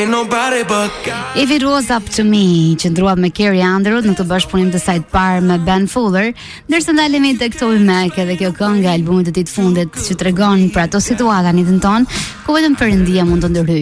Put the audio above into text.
ain't nobody but God. If It Was Up To Me, që ndruat me Carrie Underwood në këtë bashkëpunim të saj të parë me Ben Fuller, ndërsa ndalemi tek Toby Mac edhe kjo këngë e albumit të tij të fundit që tregon për ato situata në jetën tonë ku vetëm Perëndia mund të ndërhyjë.